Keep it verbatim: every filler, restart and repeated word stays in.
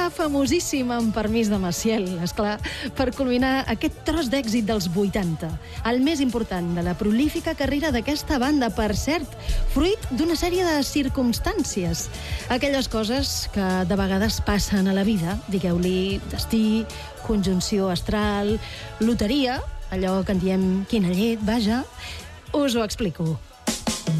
banda famosíssima, amb permís de Maciel, esclar, per culminar aquest tros d'èxit dels vuitanta. El més important de la prolífica carrera d'aquesta banda, per cert, fruit d'una sèrie de circumstàncies. Aquelles coses que de vegades passen a la vida, digueu-li destí, conjunció astral, loteria, allò que en diem quina llet, vaja. Us ho explico.